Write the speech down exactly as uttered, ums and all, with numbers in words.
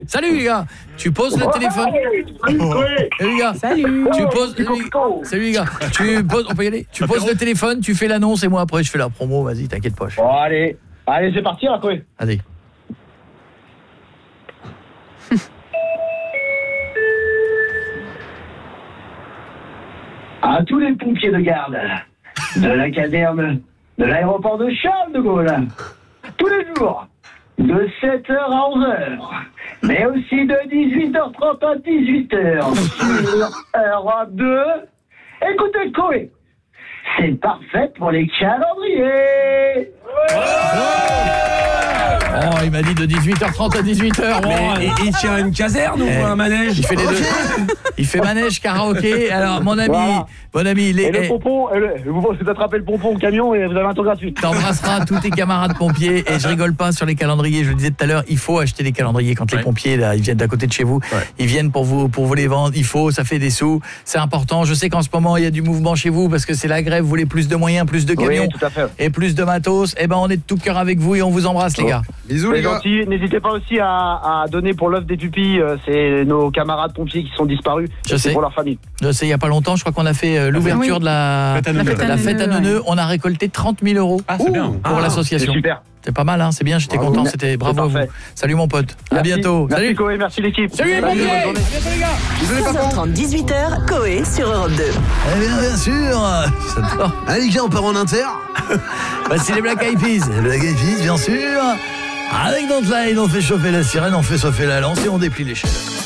Salut les gars. Tu poses le téléphone. Salut les gars. Salut. Tu poses. Salut les gars. Tu poses. On peut y aller. Tu poses le téléphone. Tu fais l'annonce et moi après je fais la promo. Vas-y, t'inquiète pas. Bon allez, allez c'est parti là quoi. Allez. À tous les pompiers de garde de la caserne de l'aéroport de Charles de Gaulle, tous les jours, de sept heures à onze heures, mais aussi de dix-huit heures trente à dix-huit heures sur R deux. Écoutez Koé, c'est parfait pour les calendriers. Oh, il m'a dit de dix-huit heures trente à dix-huit heures. Mais oh, il, il tient une caserne ou eh, un manège? Il fait les deux. Il fait manège, karaoké. Alors, mon ami, voilà. mon ami, les, et le pompon, et le, vous vous attrapez le pompon au camion et vous avez un tour gratuit. T'embrasseras tous tes camarades pompiers et je rigole pas sur les calendriers. Je le disais tout à l'heure, il faut acheter des calendriers quand ouais. les pompiers là, ils viennent d'à côté de chez vous. Ouais. Ils viennent pour vous pour vous les vendre. Il faut, ça fait des sous. C'est important. Je sais qu'en ce moment il y a du mouvement chez vous parce que c'est la grève. Vous voulez plus de moyens, plus de camions, oui, tout à fait. et plus de matos. Et ben on est de tout cœur avec vous et on vous embrasse oh. les gars. Bisous les gars. Gentil. N'hésitez pas aussi à, à donner pour l'œuf des pupilles. C'est nos camarades pompiers qui sont disparus. Je sais. Pour leur famille. Je sais. Il y a pas longtemps, je crois qu'on a fait euh, l'ouverture oui. de la fête à Neuneu. La fête à Neuneu. Ouais. On a récolté trente mille euros ah, c'est bien. pour ah, l'association. C'est super. C'est pas mal, hein, c'est bien, j'étais bravo. content, c'était bravo à vous. Salut mon pote, merci. À bientôt. Merci Salut Koé, merci l'équipe. Salut les pompiers. À bientôt les gars. seize heures trente, dix-huit heures, Koé sur Europe deux. Eh bien, bien sûr. J'adore. Allez les gars, on part en inter. Bah, c'est les Black Eyed Peas. Les Black Eyed Peas, bien sûr. Avec Don't Lie, on fait chauffer la sirène, on fait chauffer la lance et on déplie les chaînes.